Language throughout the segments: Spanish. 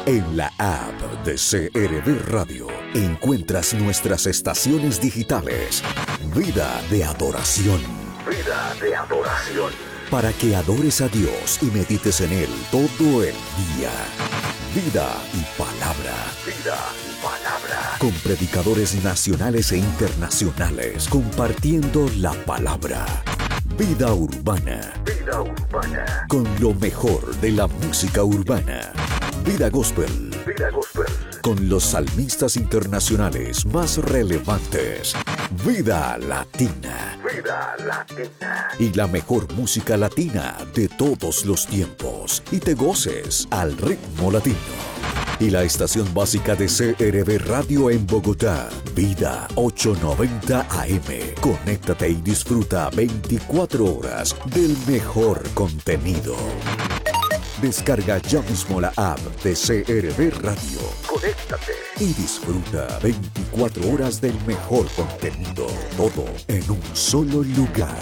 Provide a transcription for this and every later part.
En la app de CRB Radio encuentras nuestras estaciones digitales. Vida de adoración. Vida de adoración. Para que adores a Dios y medites en Él todo el día. Vida y palabra. Vida y palabra. Con predicadores nacionales e internacionales compartiendo la palabra. Vida urbana. Vida urbana. Con lo mejor de la música urbana. Vida Gospel. Vida Gospel. Con los salmistas internacionales más relevantes. Vida Latina. Vida Latina. Y la mejor música latina de todos los tiempos. Y te goces al ritmo latino. Y la estación básica de CRB Radio en Bogotá. Vida 890 AM. Conéctate y disfruta 24 horas del mejor contenido. Descarga ya mismo la app de CRB Radio. Conéctate y disfruta 24 horas del mejor contenido. Todo en un solo lugar.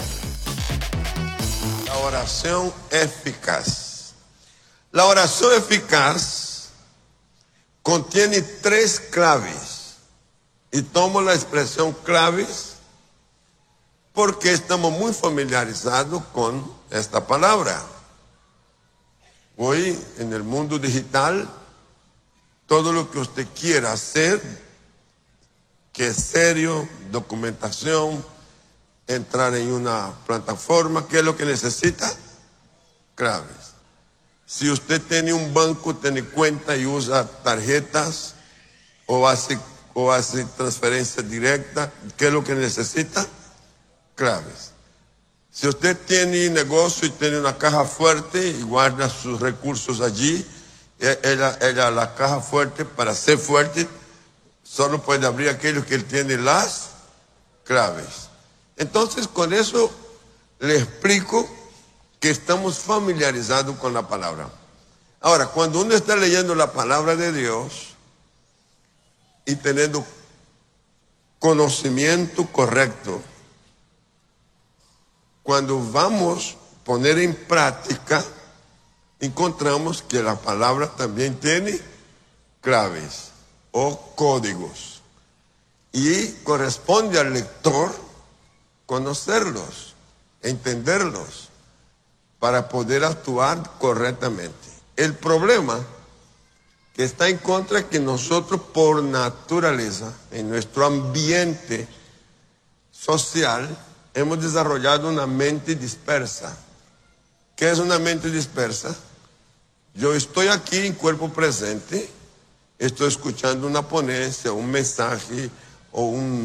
La oración eficaz. La oración eficaz contiene 3 claves. Y tomo la expresión claves porque estamos muy familiarizados con esta palabra. Hoy, en el mundo digital, todo lo que usted quiera hacer, que es serio, documentación, entrar en una plataforma, ¿qué es lo que necesita? Claves. Si usted tiene un banco, tiene cuenta y usa tarjetas o hace transferencia directa, ¿qué es lo que necesita? Claves. Si usted tiene negocio y tiene una caja fuerte y guarda sus recursos allí, la caja fuerte, para ser fuerte, solo puede abrir aquello que él tiene las claves. Entonces, con eso le explico que estamos familiarizados con la palabra. Ahora, cuando uno está leyendo la palabra de Dios y teniendo conocimiento correcto, cuando vamos a poner en práctica, encontramos que la palabra también tiene claves o códigos. Y corresponde al lector conocerlos, entenderlos, para poder actuar correctamente. El problema que está en contra es que nosotros, por naturaleza, en nuestro ambiente social, hemos desarrollado una mente dispersa. ¿Qué es una mente dispersa? Yo estoy aquí en cuerpo presente, estoy escuchando una ponencia, un mensaje o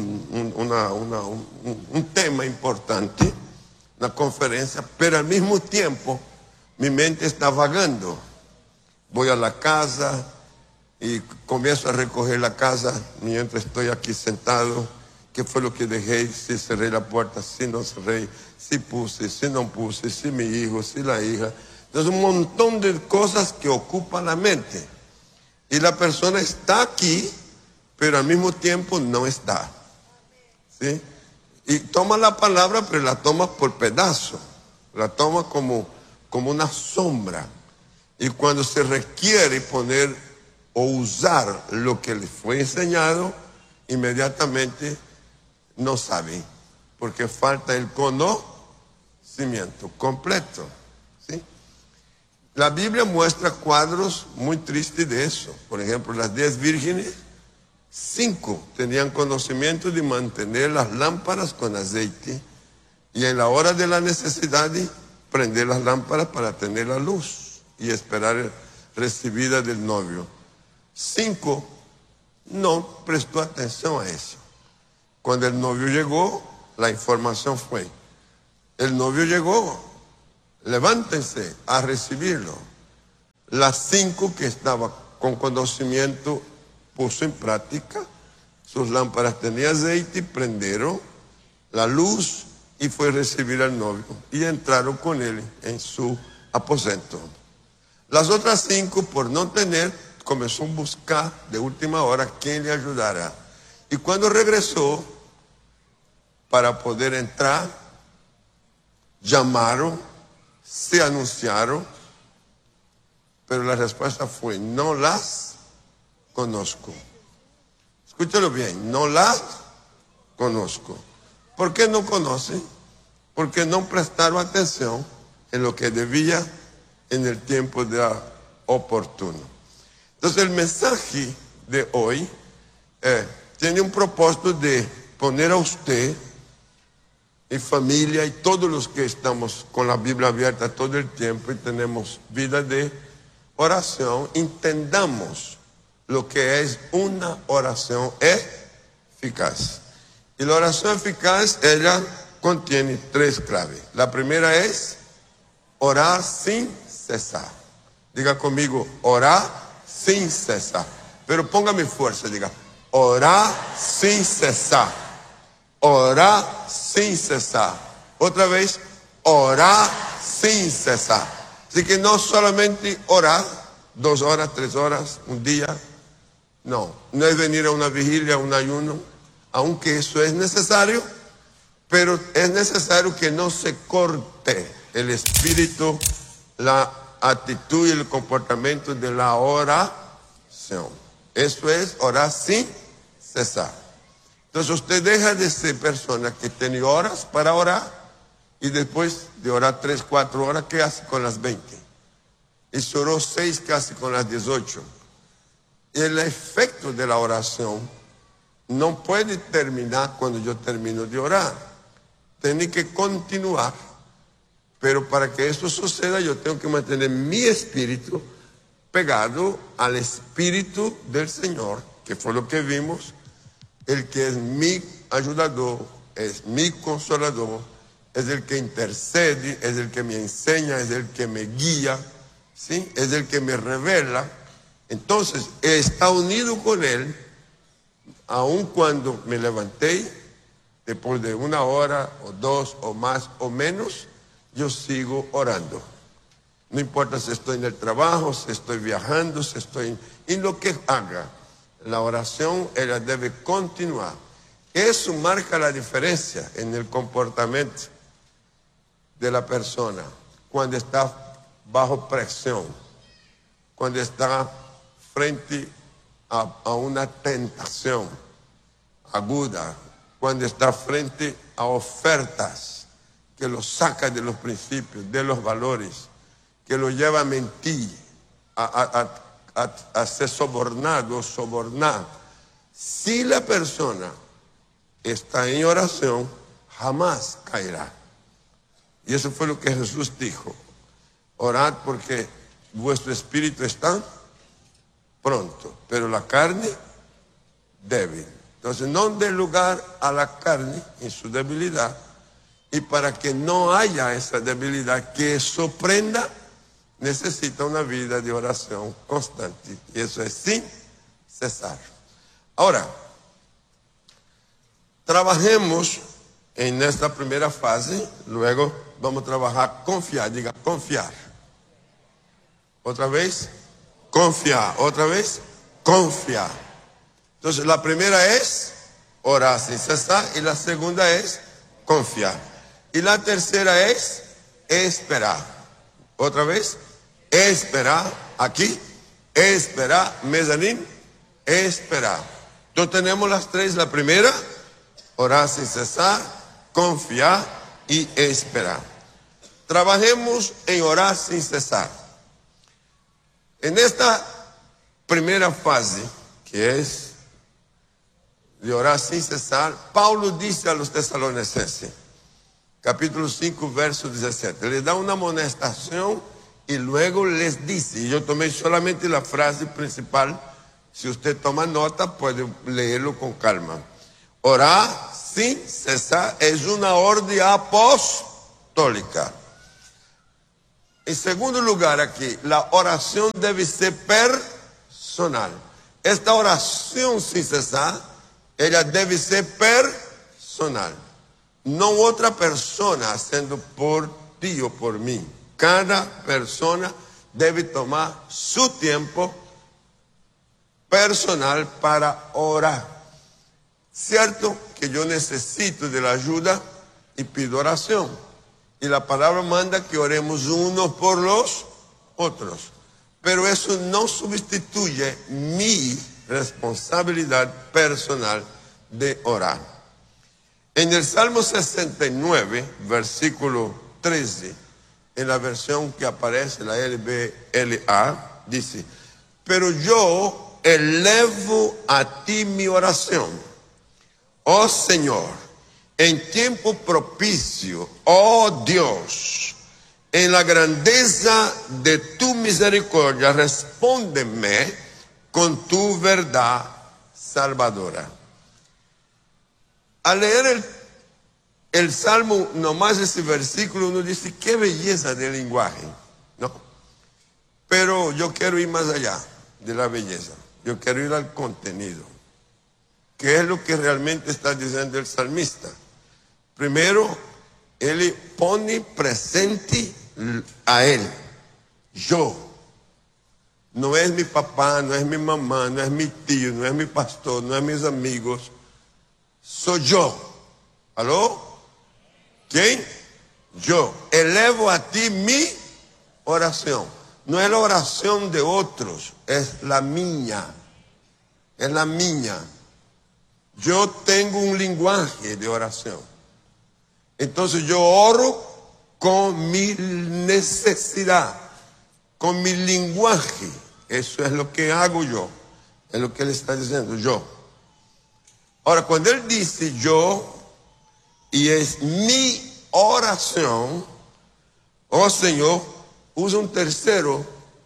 un tema importante, una conferencia, pero al mismo tiempo mi mente está vagando. Voy a la casa y comienzo a recoger la casa mientras estoy aquí sentado. ¿Qué fue lo que dejé? Si cerré la puerta, si no cerré, si puse, si no puse, si mi hijo, si la hija. Entonces, un montón de cosas que ocupan la mente. Y la persona está aquí, pero al mismo tiempo no está. ¿Sí? Y toma la palabra, pero la toma por pedazo. La toma como una sombra. Y cuando se requiere poner o usar lo que le fue enseñado, inmediatamente no sabe, porque falta el conocimiento completo. ¿Sí? La Biblia muestra cuadros muy tristes de eso. Por ejemplo, las 10 vírgenes, 5 tenían conocimiento de mantener las lámparas con aceite y en la hora de la necesidad prender las lámparas para tener la luz y esperar recibida del novio. 5 no prestó atención a eso. Cuando el novio llegó, la información fue: el novio llegó, levántense a recibirlo. Las 5 que estaban con conocimiento puso en práctica, sus lámparas tenían aceite, prendieron la luz y fue a recibir al novio y entraron con él en su aposento. Las otras 5, por no tener, comenzó a buscar de última hora quién le ayudara. Y cuando regresó, para poder entrar, llamaron, se anunciaron pero la respuesta fue, no las conozco. Escúchalo bien, no las conozco. ¿Por qué no conocen? Porque no prestaron atención en lo que debía en el tiempo oportuno. Entonces el mensaje de hoy tiene un propósito de poner a usted y familia y todos los que estamos con la Biblia abierta todo el tiempo y tenemos vida de oración, entendamos lo que es una oración eficaz. Y la oración eficaz, ella contiene 3 claves. La primera es orar sin cesar. Diga conmigo, orar sin cesar. Pero póngame fuerza, diga, orar sin cesar. Orar sin cesar. Otra vez, orar sin cesar. Así que no solamente orar 2 horas, 3 horas, un día. No es venir a una vigilia, un ayuno, aunque eso es necesario, pero es necesario que no se corte el espíritu, la actitud y el comportamiento de la oración. Eso es orar sin cesar. Entonces usted deja de ser persona que tiene horas para orar y después de orar 3, 4 horas, ¿qué hace con las 20? Y se oró 6, ¿qué hace con las 18? El efecto de la oración no puede terminar cuando yo termino de orar. Tiene que continuar. Pero para que eso suceda, yo tengo que mantener mi espíritu pegado al espíritu del Señor, que fue lo que vimos, el que es mi ayudador, es mi consolador, es el que intercede, es el que me enseña, es el que me guía, ¿sí? Es el que me revela. Entonces, está unido con Él, aun cuando me levanté, después de 1 hora, o 2, o más, o menos, yo sigo orando. No importa si estoy en el trabajo, si estoy viajando, si estoy en lo que haga. La oración, ella debe continuar. Eso marca la diferencia en el comportamiento de la persona cuando está bajo presión, cuando está frente a una tentación aguda, cuando está frente a ofertas que lo sacan de los principios, de los valores, que lo lleva a mentir, a ser sobornado o sobornar. Si la persona está en oración, jamás caerá. Y eso fue lo que Jesús dijo. Orad porque vuestro espíritu está pronto, pero la carne débil. Entonces no dé lugar a la carne en su debilidad, y para que no haya esa debilidad que sorprenda, necesita una vida de oración constante, y eso es sin cesar. Ahora, trabajemos en esta primera fase, luego vamos a trabajar confiar, diga confiar. Otra vez, confiar, otra vez, confiar. Entonces la primera es orar sin cesar y la segunda es confiar. Y la tercera es esperar. Otra vez, esperar, aquí, esperar, mezanín, esperar. Entonces tenemos las 3, la primera, orar sin cesar, confiar y esperar. Trabajemos en orar sin cesar. En esta primera fase, que es de orar sin cesar, Paulo dice a los tesalonicenses, capítulo 5, verso 17, le da una amonestación y luego les dice, y yo tomé solamente la frase principal, si usted toma nota puede leerlo con calma. Orar sin cesar es una orden apostólica. En segundo lugar aquí, la oración debe ser personal. Esta oración sin cesar, ella debe ser personal. No otra persona haciendo por ti o por mí. Cada persona debe tomar su tiempo personal para orar. Cierto que yo necesito de la ayuda y pido oración. Y la palabra manda que oremos unos por los otros. Pero eso no sustituye mi responsabilidad personal de orar. En el Salmo 69, versículo 13, en la versión que aparece, la LBLA, dice: pero yo elevo a ti mi oración, oh Señor, en tiempo propicio, oh Dios, en la grandeza de tu misericordia, respóndeme con tu verdad salvadora. Al leer el Salmo, nomás ese versículo, uno dice, qué belleza de lenguaje, ¿no? Pero yo quiero ir más allá de la belleza. Yo quiero ir al contenido. ¿Qué es lo que realmente está diciendo el salmista? Primero, él pone presente a él. Yo. No es mi papá, no es mi mamá, no es mi tío, no es mi pastor, no es mis amigos. Soy yo. ¿Aló? ¿Quién? Yo. Elevo a ti mi oración. No es la oración de otros, es la mía. Es la mía. Yo tengo un lenguaje de oración. Entonces yo oro con mi necesidad, con mi lenguaje. Eso es lo que hago yo. Es lo que él está diciendo, yo. Ahora, cuando él dice yo, y es mi oración, oh Señor, usa un tercero,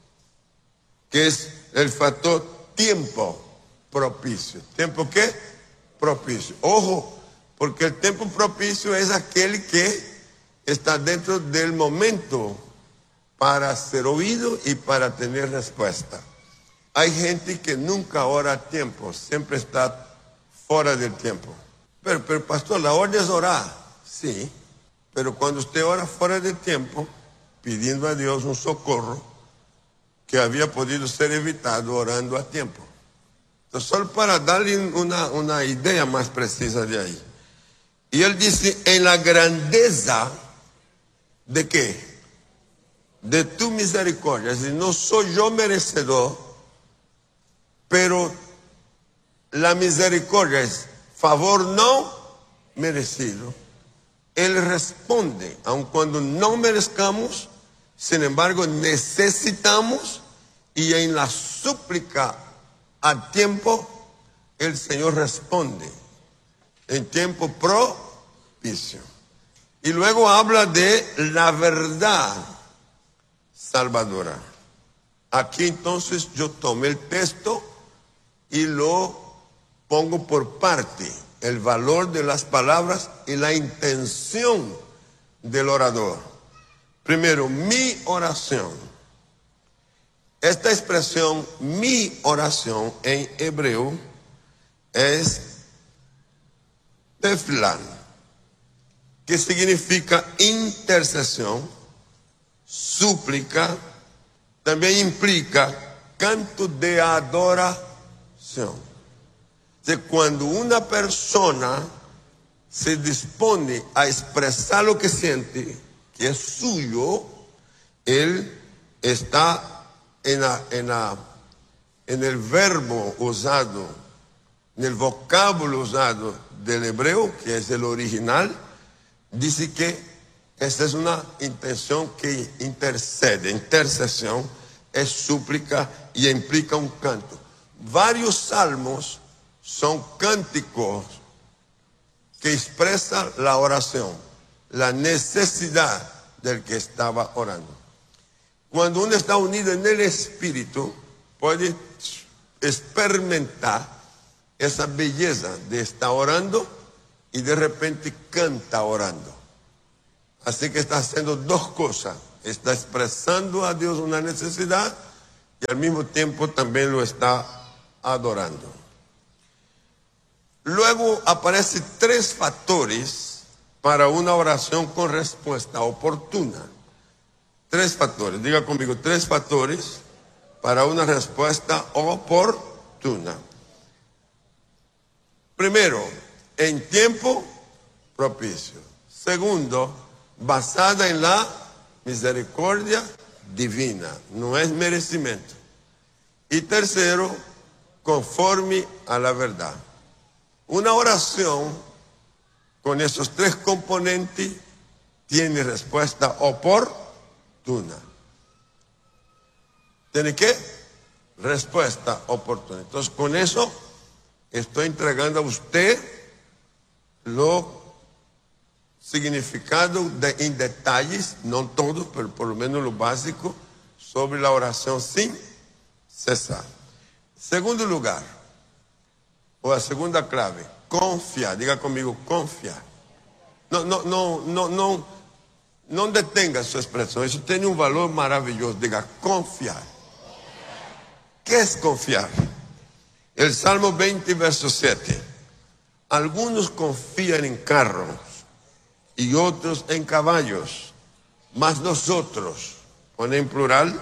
que es el factor tiempo propicio. ¿Tiempo qué? Propicio. Ojo, porque el tiempo propicio es aquel que está dentro del momento para ser oído y para tener respuesta. Hay gente que nunca ora a tiempo, siempre está fuera del tiempo. Pero pastor, la orden es orar. Sí, pero cuando usted ora fuera del tiempo, pidiendo a Dios un socorro que había podido ser evitado orando a tiempo. Entonces, solo para darle una idea más precisa de ahí. Y él dice, en la grandeza de qué? De tu misericordia. Es decir, no soy yo merecedor, pero la misericordia es favor no merecido. Él responde, aun cuando no merezcamos, sin embargo necesitamos, y en la súplica a tiempo, el Señor responde, en tiempo propicio. Y luego habla de la verdad salvadora. Aquí entonces yo tomé el texto y lo pongo por parte, el valor de las palabras y la intención del orador. Primero, mi oración. Esta expresión, mi oración, en hebreo, es tefilán, que significa intercesión, súplica, también implica canto de adoración. De cuando una persona se dispone a expresar lo que siente, que es suyo, él está en el verbo usado, en el vocábulo usado del hebreo, que es el original, dice que esta es una intención que intercede. Intercesión es súplica y implica un canto. Varios salmos son cánticos que expresan la oración, la necesidad del que estaba orando. Cuando uno está unido en el Espíritu, puede experimentar esa belleza de estar orando y de repente canta orando. Así que está haciendo dos cosas. Está expresando a Dios una necesidad y al mismo tiempo también lo está adorando. Luego aparecen tres factores para una oración con respuesta oportuna. Tres factores, diga conmigo, tres factores para una respuesta oportuna. Primero, en tiempo propicio. Segundo, basada en la misericordia divina, no es merecimiento. Y tercero, conforme a la verdad. Una oración con esos tres componentes tiene respuesta oportuna. ¿Tiene qué? Respuesta oportuna. Entonces, con eso estoy entregando a usted lo significado en detalles, no todos, pero por lo menos lo básico, sobre la oración sin cesar. Segundo lugar, o la segunda clave, confiar. Diga conmigo, confiar. No detenga su expresión, eso tiene un valor maravilloso. Diga, confiar. ¿Qué es confiar? El Salmo 20, verso 7. Algunos confían en carros y otros en caballos, mas nosotros, pone en plural,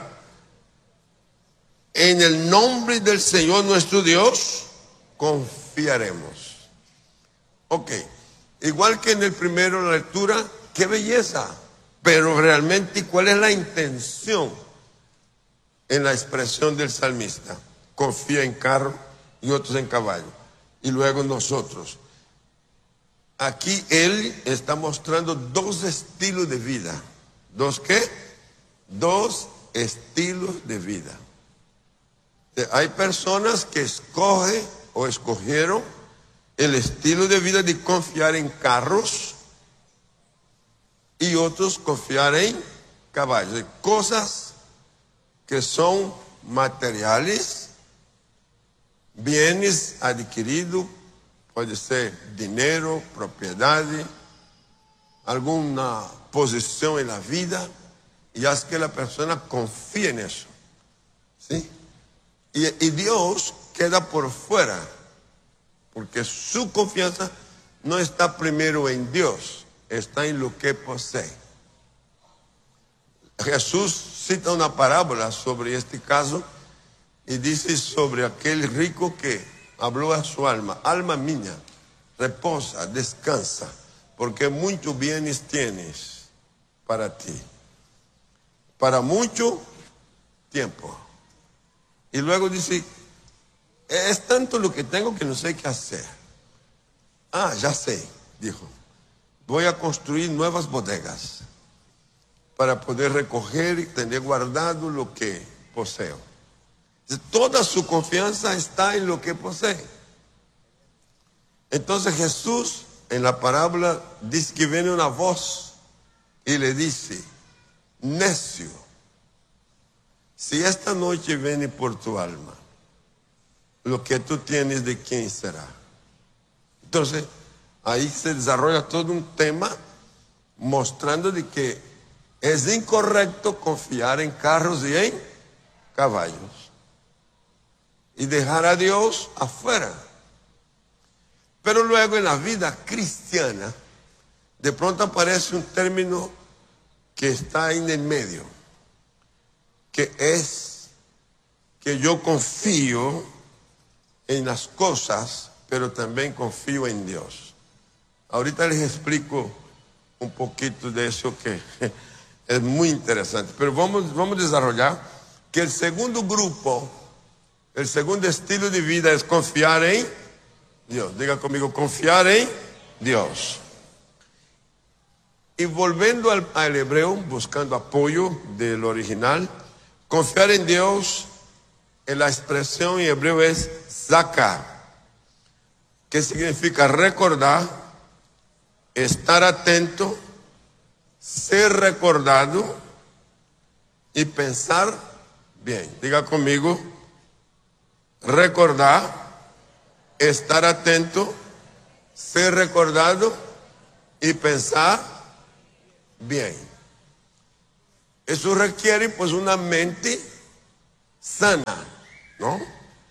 en el nombre del Señor nuestro Dios, confiaremos. Ok, igual que en el primero la lectura, qué belleza, pero realmente, ¿cuál es la intención en la expresión del salmista? Confía en carro y otros en caballo, y luego nosotros. Aquí él está mostrando dos estilos de vida. ¿Dos qué? Dos estilos de vida. Hay personas que escogen o escogieron el estilo de vida de confiar en carros y otros confiar en caballos. Cosas que son materiales, bienes adquiridos, puede ser dinero, propiedad, alguna posición en la vida, y hace que la persona confíe en eso. ¿Sí? Y Dios queda por fuera, porque su confianza no está primero en Dios, está en lo que posee. Jesús cita una parábola sobre este caso y dice sobre aquel rico que habló a su alma: alma mía, reposa, descansa, porque muchos bienes tienes para ti, para mucho tiempo. Y luego dice: es tanto lo que tengo que no sé qué hacer. Ah, ya sé, dijo, voy a construir nuevas bodegas para poder recoger y tener guardado lo que poseo. Toda su confianza está en lo que posee. Entonces Jesús en la parábola dice que viene una voz y le dice: necio, si esta noche viene por tu alma, lo que tú tienes, ¿de quién será? Entonces ahí se desarrolla todo un tema mostrando de que es incorrecto confiar en carros y en caballos y dejar a Dios afuera. Pero luego en la vida cristiana de pronto aparece un término que está en el medio, que es que yo confío en las cosas, pero también confío en Dios. Ahorita les explico un poquito de eso que es muy interesante, pero vamos a desarrollar que el segundo grupo, el segundo estilo de vida es confiar en Dios. Diga conmigo, confiar en Dios. Y volviendo al hebreo, buscando apoyo del original, confiar en Dios, en la expresión en hebreo es zakar, que significa recordar, estar atento, ser recordado y pensar bien. Diga conmigo, recordar, estar atento, ser recordado y pensar bien. Eso requiere pues una mente sana, ¿no?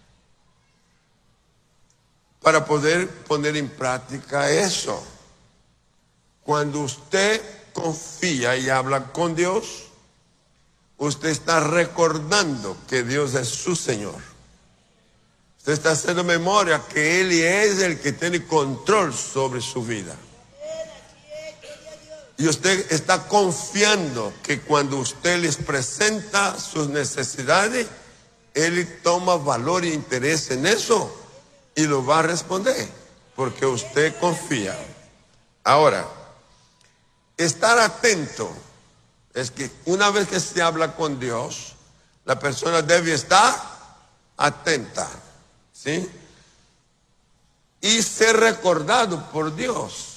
Para poder poner en práctica eso. Cuando usted confía y habla con Dios, usted está recordando que Dios es su Señor. Usted está haciendo memoria que Él es el que tiene control sobre su vida. Y usted está confiando que cuando usted les presenta sus necesidades, Él toma valor e interés en eso y lo va a responder, porque usted confía. Ahora, estar atento es que una vez que se habla con Dios, la persona debe estar atenta, ¿sí? Y ser recordado por Dios.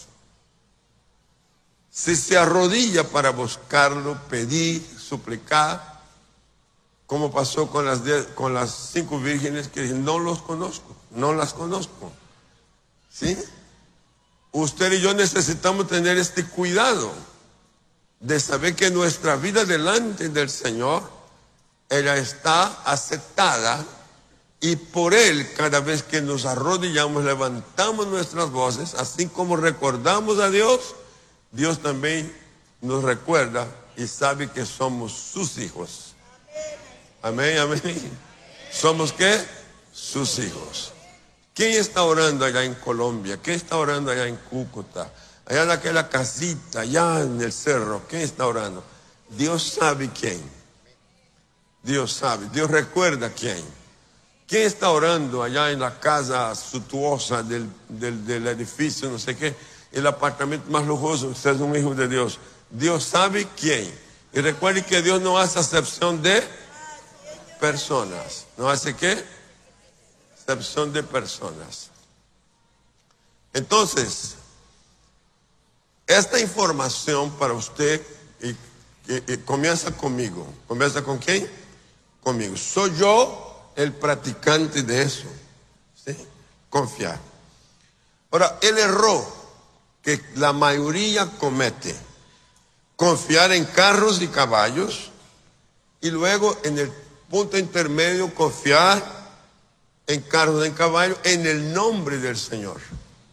Si se arrodilla para buscarlo, pedir, suplicar, como pasó con las 5 vírgenes que dicen, no los conozco, no las conozco, ¿sí? Usted y yo necesitamos tener este cuidado de saber que nuestra vida delante del Señor, ella está aceptada, y por Él, cada vez que nos arrodillamos, levantamos nuestras voces, así como recordamos a Dios, Dios también nos recuerda y sabe que somos sus hijos. Amén, amén. ¿Somos qué? Sus hijos. ¿Quién está orando allá en Colombia? ¿Quién está orando allá en Cúcuta? Allá en aquella casita, allá en el cerro. ¿Quién está orando? Dios sabe quién. Dios sabe. Dios recuerda quién. ¿Quién está orando allá en la casa suntuosa del edificio, no sé qué? El apartamento más lujoso. Usted es un hijo de Dios. Dios sabe quién. Y recuerde que Dios no hace acepción de personas. ¿No hace qué? Acepción de personas. Entonces, esta información para usted y comienza conmigo. ¿Comienza con quién? Conmigo. Soy yo el practicante de eso, ¿sí? Confiar. Ahora, el error que la mayoría comete, confiar en carros y caballos, y luego en el punto intermedio confiar en carros y caballos en el nombre del Señor.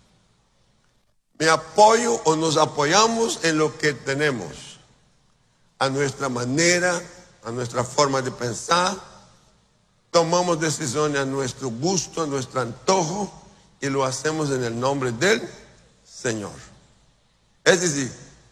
Me apoyo o nos apoyamos en lo que tenemos, a nuestra manera, a nuestra forma de pensar, tomamos decisiones a nuestro gusto, a nuestro antojo, y lo hacemos en el nombre del Señor. Es decir,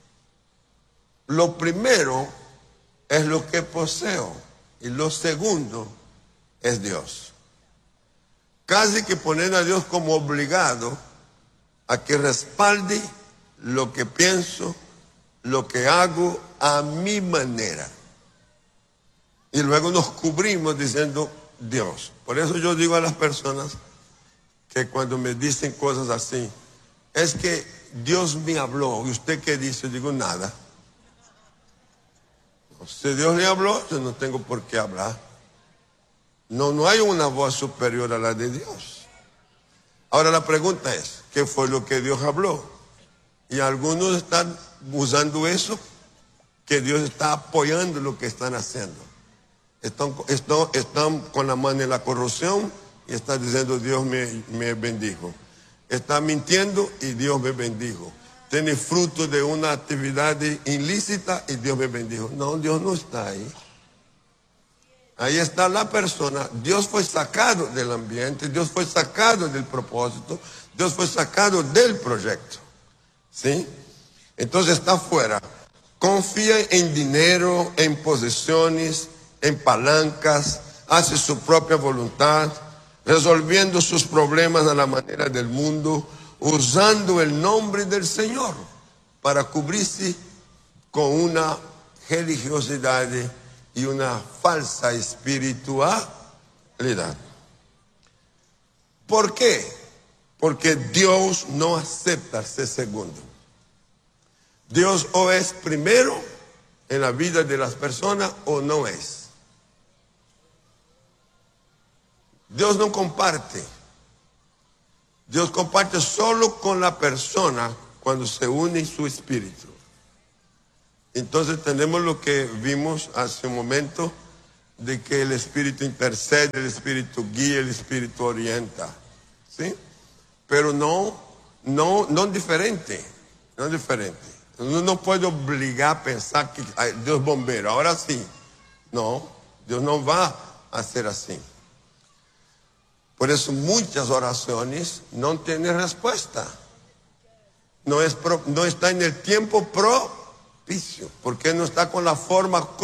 lo primero es lo que poseo y lo segundo es Dios. Casi que poner a Dios como obligado a que respalde lo que pienso, lo que hago a mi manera. Y luego nos cubrimos diciendo Dios. Por eso yo digo a las personas que cuando me dicen cosas así, es que Dios me habló. ¿Y usted qué dice? Yo digo nada. Si Dios le habló, yo no tengo por qué hablar. No hay una voz superior a la de Dios. Ahora la pregunta es, ¿qué fue lo que Dios habló? Y algunos están usando eso, que Dios está apoyando lo que están haciendo. Están con la mano en la corrupción y están diciendo Dios me bendijo. Está mintiendo y Dios me bendijo. Tiene fruto de una actividad ilícita y Dios me bendijo. No, Dios no está ahí. Ahí está la persona. Dios fue sacado del ambiente, Dios fue sacado del propósito, Dios fue sacado del proyecto. ¿Sí? Entonces está fuera. Confía en dinero, en posesiones, en palancas, hace su propia voluntad, resolviendo sus problemas a la manera del mundo, usando el nombre del Señor para cubrirse con una religiosidad y una falsa espiritualidad. ¿Por qué? Porque Dios no acepta ser segundo. Dios o es primero en la vida de las personas o no es. Dios no comparte. Dios comparte solo con la persona cuando se une en su espíritu. Entonces tenemos lo que vimos hace un momento, de que el espíritu intercede, el espíritu guía, el espíritu orienta. ¿Sí? Pero no diferente. No diferente. Uno no puede obligar a pensar que Dios es bombero. Ahora sí. No, Dios no va a ser así. Por eso muchas oraciones no tienen respuesta. No está en el tiempo auspicio, porque no está con la forma